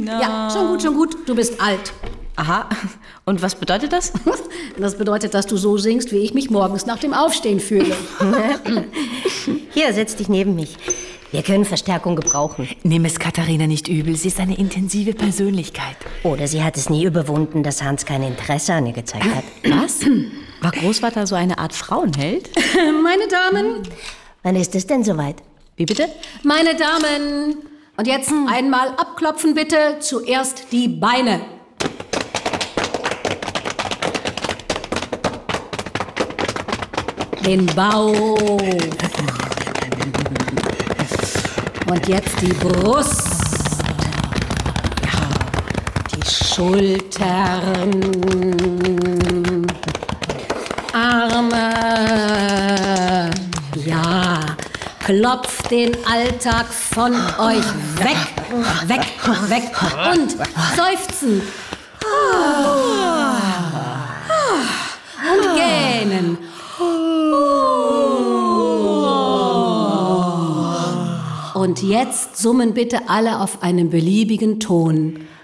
Katarina. Ja, schon gut. Du bist alt. Aha. Und was bedeutet das? Das bedeutet, dass du so singst, wie ich mich morgens nach dem Aufstehen fühle. Hier, setz dich neben mich. Wir können Verstärkung gebrauchen. Nimm es Katharina nicht übel, sie ist eine intensive Persönlichkeit. Oder sie hat es nie überwunden, dass Hans kein Interesse an ihr gezeigt hat. Was? War Großvater so eine Art Frauenheld? Meine Damen. Wann ist es denn soweit? Wie bitte? Meine Damen. Und jetzt einmal abklopfen bitte. Zuerst die Beine. Den Bauch. Und jetzt die Brust. Ja, die Schultern. Arme. Ja, klopft den Alltag von euch weg. Weg. Und seufzen. Und gähnen. Und jetzt summen bitte alle auf einem beliebigen Ton.